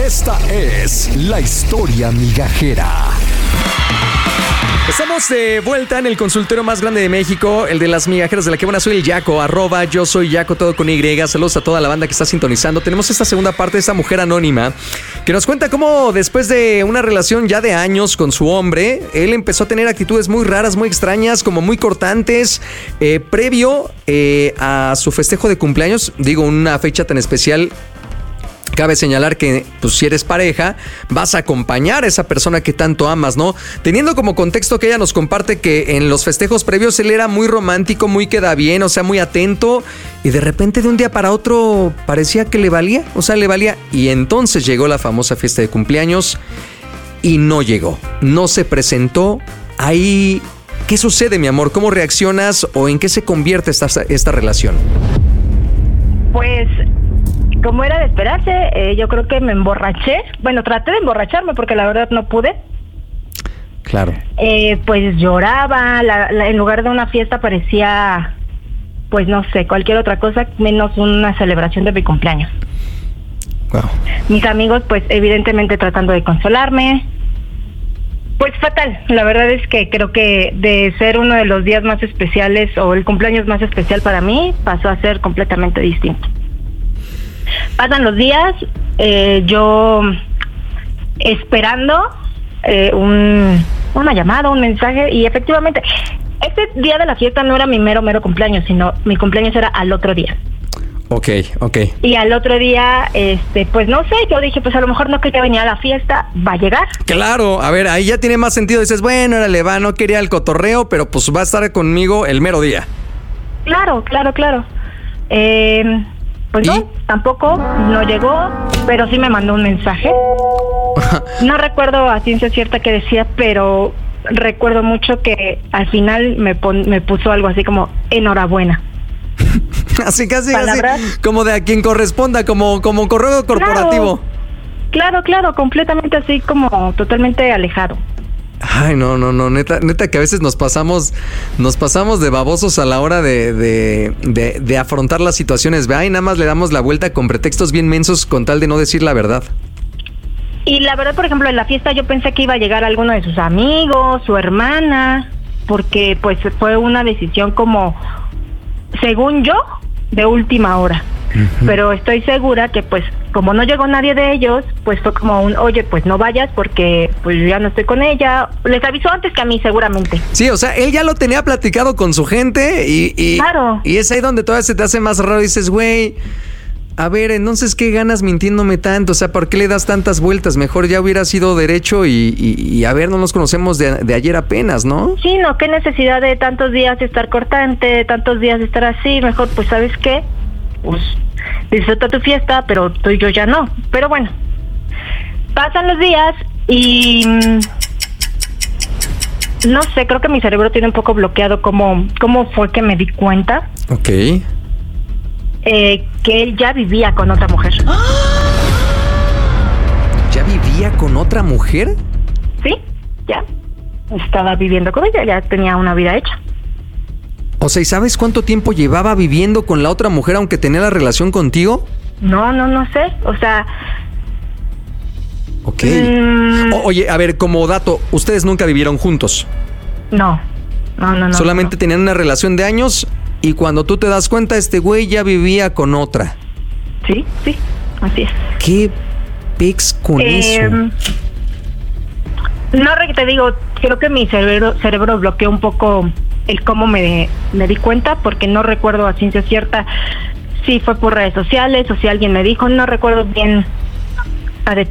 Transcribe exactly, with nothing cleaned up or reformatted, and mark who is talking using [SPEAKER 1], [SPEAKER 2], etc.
[SPEAKER 1] Esta es la historia migajera.
[SPEAKER 2] Estamos de vuelta en el consultorio más grande de México, el de las migajeras de la que buena. Soy el Yaco, arroba yo soy Yaco, todo con Y. Saludos a toda la banda que está sintonizando. Tenemos esta segunda parte de esta mujer anónima que nos cuenta cómo después de una relación ya de años con su hombre, él empezó a tener actitudes muy raras, muy extrañas, como muy cortantes, eh, previo eh, a su festejo de cumpleaños. Digo, una fecha tan especial. Cabe señalar que, pues, si eres pareja, vas a acompañar a esa persona que tanto amas, ¿no? Teniendo como contexto que ella nos comparte que en los festejos previos él era muy romántico, muy queda bien, o sea, muy atento, y de repente de un día para otro parecía que le valía, o sea, le valía. Y entonces llegó la famosa fiesta de cumpleaños y no llegó, no se presentó. Ahí, ¿qué sucede, mi amor? ¿Cómo reaccionas o en qué se convierte esta, esta relación?
[SPEAKER 3] Pues, como era de esperarse, eh, yo creo que me emborraché. Bueno, traté de emborracharme porque la verdad no pude.
[SPEAKER 2] Claro.
[SPEAKER 3] Eh, pues lloraba, la, la, en lugar de una fiesta parecía, pues no sé, cualquier otra cosa menos una celebración de mi cumpleaños.
[SPEAKER 2] Wow.
[SPEAKER 3] Mis amigos, pues evidentemente tratando de consolarme. Pues fatal, la verdad es que creo que de ser uno de los días más especiales o el cumpleaños más especial para mí, pasó a ser completamente distinto. Pasan los días, eh, yo esperando eh, un, una llamada, un mensaje, y efectivamente, este día de la fiesta no era mi mero, mero cumpleaños, sino mi cumpleaños era al otro día.
[SPEAKER 2] Ok, ok.
[SPEAKER 3] Y al otro día, este, pues no sé, yo dije, pues a lo mejor no quería venir a la fiesta, va a llegar.
[SPEAKER 2] Claro, a ver, ahí ya tiene más sentido. Dices, bueno, órale, va, no quería el cotorreo, pero pues va a estar conmigo el mero día.
[SPEAKER 3] Claro, claro, claro. Eh... Pues ¿Y? no, tampoco, no llegó, pero sí me mandó un mensaje. No recuerdo a ciencia cierta qué decía, pero recuerdo mucho que al final me, pon, me puso algo así como enhorabuena.
[SPEAKER 2] Así casi, así, como de a quien corresponda, como, como correo corporativo.
[SPEAKER 3] Claro, claro, claro, completamente así como totalmente alejado.
[SPEAKER 2] Ay, no, no, no, neta, neta que a veces nos pasamos, nos pasamos de babosos a la hora de, de, de, de afrontar las situaciones, ¿verdad? Y nada más le damos la vuelta con pretextos bien mensos con tal de no decir la verdad.
[SPEAKER 3] Y la verdad, por ejemplo, en la fiesta yo pensé que iba a llegar alguno de sus amigos, su hermana, porque pues fue una decisión como, según yo, de última hora. Uh-huh. Pero estoy segura que pues como no llegó nadie de ellos, pues fue como un, oye, pues no vayas porque pues yo ya no estoy con ella. Les avisó antes que a mí, seguramente.
[SPEAKER 2] Sí, o sea, él ya lo tenía platicado con su gente y, y,
[SPEAKER 3] claro.
[SPEAKER 2] Y es ahí donde todavía se te hace más raro y dices, güey, a ver, entonces, ¿qué ganas mintiéndome tanto? O sea, ¿por qué le das tantas vueltas? Mejor ya hubiera sido derecho y, y, y a ver, no nos conocemos de, de ayer apenas, ¿no?
[SPEAKER 3] Sí, no, qué necesidad de tantos días de estar cortante, de tantos días de estar así. Mejor, pues, ¿sabes qué? Pues disfruta tu fiesta, pero tú y yo ya no. Pero bueno, pasan los días y no sé, creo que mi cerebro tiene un poco bloqueado cómo, cómo fue que me di cuenta.
[SPEAKER 2] Ok.
[SPEAKER 3] Eh, que él ya vivía con otra mujer.
[SPEAKER 2] ¿Ya vivía con otra mujer?
[SPEAKER 3] Sí, ya. Estaba viviendo con ella, ya tenía una vida hecha.
[SPEAKER 2] O sea, ¿y sabes cuánto tiempo llevaba viviendo con la otra mujer aunque tenía la relación contigo?
[SPEAKER 3] No, no, no sé. O sea...
[SPEAKER 2] Ok. Mm, o, oye, a ver, como dato, ¿ustedes nunca vivieron juntos?
[SPEAKER 3] No, no, no, no.
[SPEAKER 2] Solamente
[SPEAKER 3] no.
[SPEAKER 2] tenían una relación de años y cuando tú te das cuenta, este güey ya vivía con otra.
[SPEAKER 3] Sí, sí, así es.
[SPEAKER 2] ¿Qué pex con eh, eso?
[SPEAKER 3] No, te digo, creo que mi cerebro, cerebro bloqueó un poco el cómo me, me di cuenta, porque no recuerdo a ciencia cierta si fue por redes sociales o si alguien me dijo, no recuerdo bien